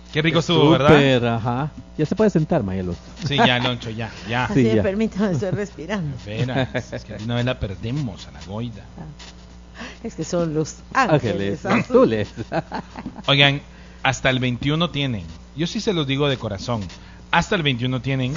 Qué rico estuvo, ¿verdad? Súper, ajá. Ya se puede sentar, Mayelo. Sí, ya, Loncho, ya. Así Sí, me ya. permítame, estoy respirando. Espera, es que de una vez la perdemos a la goida. Es que son los ángeles Azules. Oigan, hasta el 21 tienen. Yo sí se los digo de corazón. Hasta el 21 tienen.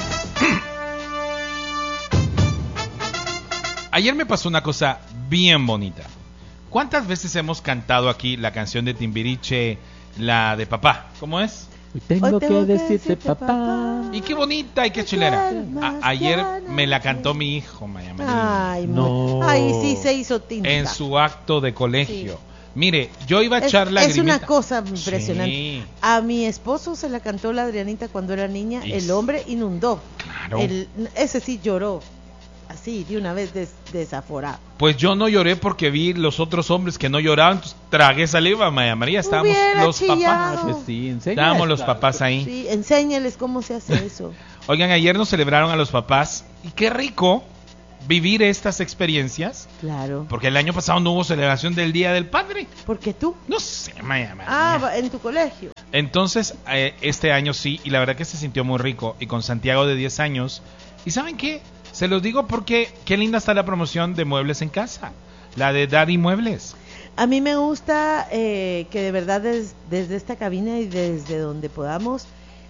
Ayer me pasó una cosa bien bonita. ¿Cuántas veces hemos cantado aquí la canción de Timbiriche, la de papá? ¿Cómo es? Hoy tengo que decirte, papá. Y qué bonita y qué chulera. Ayer me la cantó mi hijo, Maya María, Ay, No. ay, sí se hizo tinta. en su acto de colegio. Sí. Mire, yo iba a echar la Es una cosa impresionante. Sí. A mi esposo se la cantó la Adrianita cuando era niña. Y El hombre inundó. Claro. Ese sí lloró. Así, de una vez desaforado. Pues yo no lloré porque vi los otros hombres que no lloraban, entonces tragué saliva, Maya María. Estábamos Hubiera los chillado. papás. Pues sí, enseña. Estábamos los papás ahí. Sí, enséñales cómo se hace eso. Oigan, ayer nos celebraron a los papás y qué rico vivir estas experiencias, Claro. porque el año pasado no hubo celebración del Día del Padre. Porque tú. No sé, Maya María. En tu colegio. Entonces, este año sí, y la verdad que se sintió muy rico, y con Santiago de 10 años. ¿Y saben qué? Se los digo porque qué linda está la promoción de Muebles en Casa, la de Daddy Muebles. A mí me gusta que de verdad desde esta cabina y desde donde podamos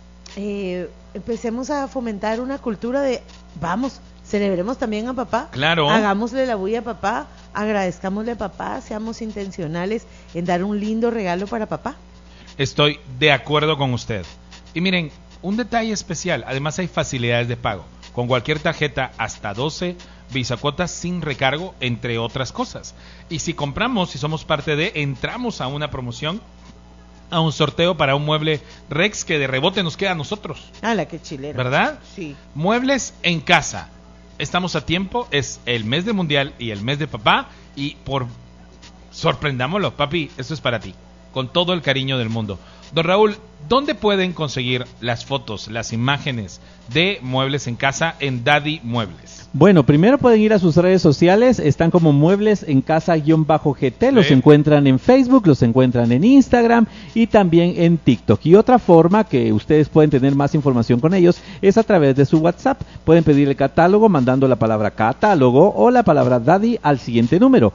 empecemos a fomentar una cultura de, vamos, celebremos también a papá. Claro. Hagámosle la bulla a papá, agradezcámosle a papá, seamos intencionales en dar un lindo regalo para papá. Estoy de acuerdo con usted. Y miren, un detalle especial, además hay facilidades de pago. Con cualquier tarjeta hasta 12 Visa cuotas sin recargo, entre otras cosas. Y si compramos, si somos parte de, entramos a una promoción, a un sorteo para un mueble Rex que de rebote nos queda a nosotros. ¡Hala, qué chilero! ¿Verdad? Sí. Muebles en Casa. Estamos a tiempo, es el mes de Mundial y el mes de papá. Y sorprendámoslo, papi, esto es para ti. Con todo el cariño del mundo. Don Raúl, ¿dónde pueden conseguir las fotos, las imágenes de Muebles en Casa en Daddy Muebles? Bueno, primero pueden ir a sus redes sociales, están como Muebles en Casa-GT, los Sí. encuentran en Facebook, los encuentran en Instagram y también en TikTok. Y otra forma que ustedes pueden tener más información con ellos es a través de su WhatsApp. Pueden pedir el catálogo mandando la palabra catálogo o la palabra Daddy al siguiente número,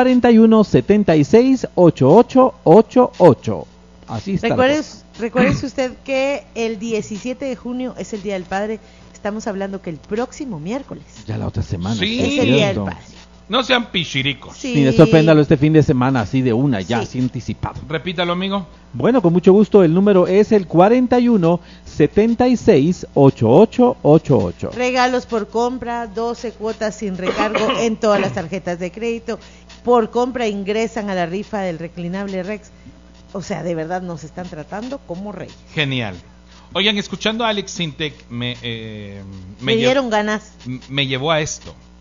41768888. Así está. Recuérdese usted que el 17 de junio es el Día del Padre. Estamos hablando que el próximo miércoles Ya la otra semana. Sí. es el Día del Padre. No sean pichiricos. Sí. Sí, sorpréndalo este fin de semana, así de una, ya, Sí. así anticipado. Repítalo, amigo. Bueno, con mucho gusto, el número es el 41768888. Regalos por compra, 12 cuotas sin recargo en todas las tarjetas de crédito. Por compra ingresan a la rifa del reclinable Rex. O sea, de verdad nos están tratando como reyes. Genial. Oigan, escuchando a Alex Sintek, Me dieron ganas. me llevó a esto.